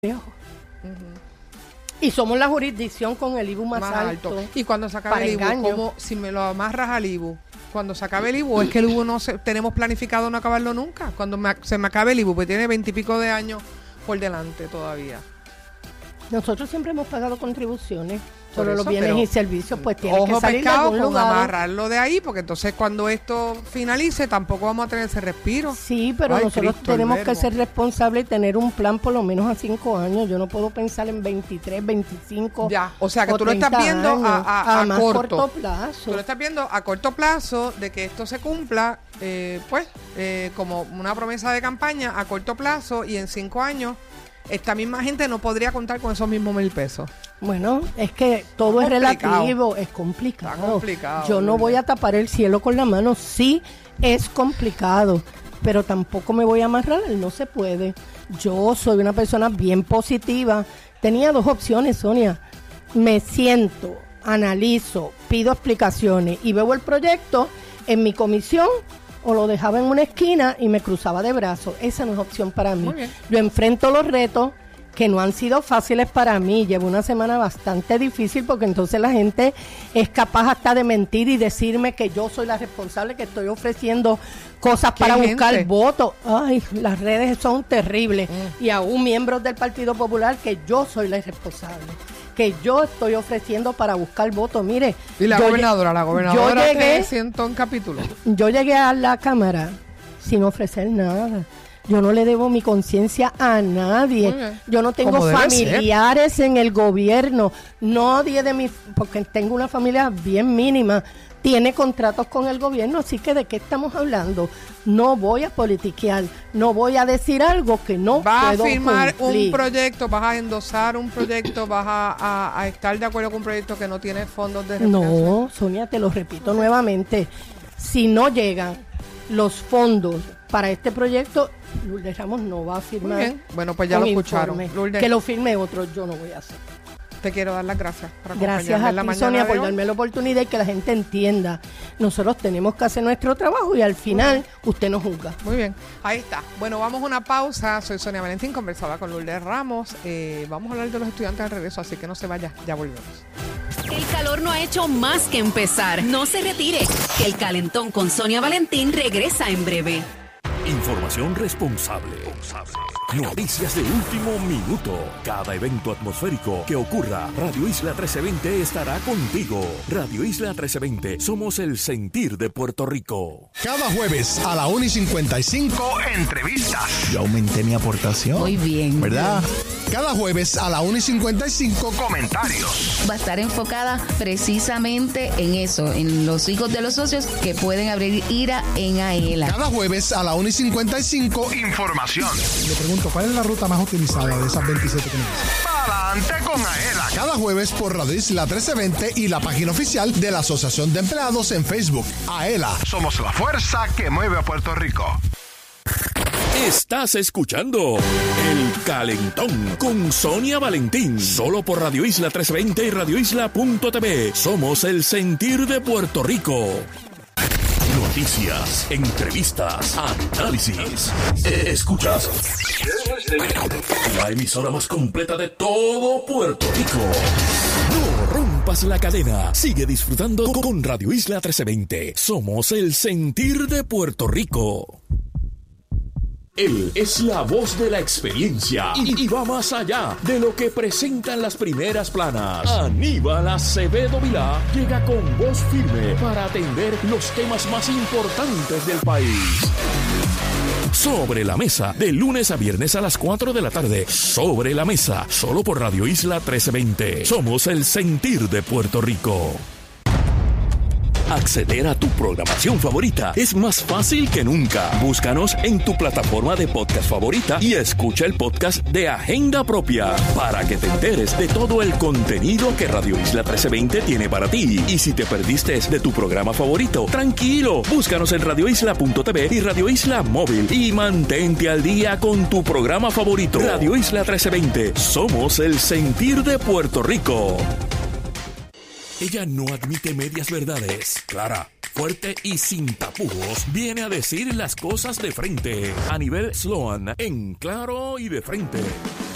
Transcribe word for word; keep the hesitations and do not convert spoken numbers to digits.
Uh-huh. Y somos la jurisdicción con el I B U más, más alto. alto. Y cuando se acabe el I B U, ¿cómo, si me lo amarras al I B U? Cuando se acabe el I B U, es que el I B U no se, tenemos planificado no acabarlo nunca. Cuando me, se me acabe el I B U, pues tiene veintipico de años por delante todavía. Nosotros siempre hemos pagado contribuciones sobre los bienes y servicios, pues tiene ojo que salir pescado de algún con lugar. Amarrarlo de ahí, porque entonces cuando esto finalice tampoco vamos a tener ese respiro. Sí, pero Ay, nosotros Cristo, tenemos que ser responsables y tener un plan por lo menos a cinco años. Yo no puedo pensar en veintitrés, veinticinco. Ya, o sea que tú lo estás viendo a, a, a, a más corto. corto plazo. Tú lo estás viendo a corto plazo de que esto se cumpla, eh, pues, eh, como una promesa de campaña a corto plazo, y en cinco años esta misma gente no podría contar con esos mismos mil pesos. Bueno, es que todo es, es relativo, es complicado. Está complicado. Yo no voy a tapar el cielo con la mano, sí es complicado, pero tampoco me voy a amarrar, no se puede. Yo soy una persona bien positiva. Tenía dos opciones, Sonia. Me siento, analizo, pido explicaciones y veo el proyecto en mi comisión, o lo dejaba en una esquina y me cruzaba de brazos. Esa no es opción para mí. Yo enfrento los retos que no han sido fáciles para mí. Llevo una semana bastante difícil porque entonces la gente es capaz hasta de mentir y decirme que yo soy la responsable, que estoy ofreciendo cosas para buscar votos. Ay, las redes son terribles. Mm. Y aún miembros del Partido Popular que yo soy la responsable, que yo estoy ofreciendo para buscar votos. Mire, y la gobernadora, la gobernadora yo llegué, te siento en capítulo. Yo llegué a la Cámara sin ofrecer nada. Yo no le debo mi conciencia a nadie. Yo no tengo familiares en el gobierno. Nadie de mi, porque tengo una familia bien mínima, tiene contratos con el gobierno, así que ¿de qué estamos hablando? No voy a politiquear, no voy a decir algo que no vas puedo a firmar cumplir. Un proyecto, vas a endosar un proyecto, vas a, a, a estar de acuerdo con un proyecto que no tiene fondos de refinanciación. No, Sonia, te lo repito nuevamente, si no llegan los fondos para este proyecto, Lourdes Ramos no va a firmar. Muy bien. Bueno, pues ya lo escucharon. Que lo firme otro, yo no voy a hacer. Te quiero dar las gracias por Gracias a ti, Sonia, por darme la oportunidad y que la gente entienda. Nosotros tenemos que hacer nuestro trabajo y al final usted nos juzga. Muy bien, ahí está. Bueno, vamos a una pausa. Soy Sonia Valentín, conversaba con Lourdes Ramos. Eh, vamos a hablar de los estudiantes al regreso, así que no se vaya, ya volvemos. El calor no ha hecho más que empezar. No se retire, que el calentón con Sonia Valentín regresa en breve. Información responsable. Noticias de último minuto. Cada evento atmosférico que ocurra, Radio Isla trece veinte estará contigo. Radio Isla trece veinte, somos el sentir de Puerto Rico. Cada jueves a la una y cincuenta y cinco, entrevistas. Yo aumenté mi aportación. Muy bien. ¿Verdad? Cada jueves a la una y cincuenta y cinco, comentarios. Va a estar enfocada precisamente en eso, en los hijos de los socios que pueden abrir IRA en AELA. Cada jueves a la una y cincuenta y cinco, información. Le pregunto, ¿cuál es la ruta más utilizada de esas veintisiete que me dicen? Adelante con AELA. Cada jueves por Radio Isla trece veinte y la página oficial de la Asociación de Empleados en Facebook. AELA, somos la fuerza que mueve a Puerto Rico. Estás escuchando El Calentón con Sonia Valentín. Solo por Radio Isla trece veinte y radio isla punto t v. Somos el sentir de Puerto Rico. Noticias, entrevistas, análisis. Escuchas la emisora más completa de todo Puerto Rico. No rompas la cadena. Sigue disfrutando con Radio Isla trece veinte. Somos el sentir de Puerto Rico. Él es la voz de la experiencia y, y va más allá de lo que presentan las primeras planas. Aníbal Acevedo Vilá llega con voz firme para atender los temas más importantes del país. Sobre la Mesa, de lunes a viernes a las cuatro de la tarde. Sobre la Mesa, solo por Radio Isla trece veinte. Somos el sentir de Puerto Rico. Acceder a tu programación favorita es más fácil que nunca. Búscanos en tu plataforma de podcast favorita y escucha el podcast de Agenda Propia para que te enteres de todo el contenido que Radio Isla trece veinte tiene para ti. Y si te perdiste de tu programa favorito, tranquilo, búscanos en radio isla punto t v y Radio Isla Móvil y mantente al día con tu programa favorito. Radio Isla trece veinte, somos el sentir de Puerto Rico. Ella no admite medias verdades. Clara, fuerte y sin tapujos, viene a decir las cosas de frente. Anibel Sloan, en Claro y de Frente.